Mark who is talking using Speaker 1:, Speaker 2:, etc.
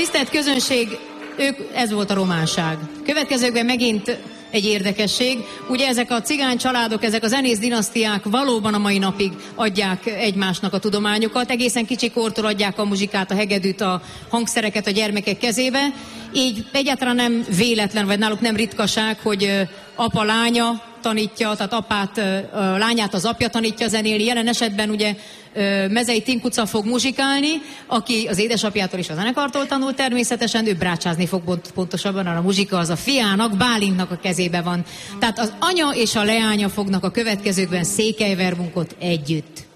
Speaker 1: Tisztelt közönség, ez volt a románság. Következőkben megint egy érdekesség. Ugye ezek a cigány családok, ezek a zenész dinasztiák valóban a mai napig adják egymásnak a tudományokat. Egészen kicsi kortól adják a muzsikát, a hegedűt, a hangszereket a gyermekek kezébe. Így egyáltalán nem véletlen, vagy náluk nem ritkaság, hogy apa lánya tanítja, tehát apát, lányát az apja tanítja zenélni. Jelen esetben ugye Mezei Tinkuca fog muzsikálni, aki az édesapjától és a zenekartól tanult természetesen, ő brácsázni fog pontosabban, a muzsika az a fiának, Bálintnak a kezébe van. Tehát az anya és a leánya fognak a következőkben Székely Vermunkot együtt.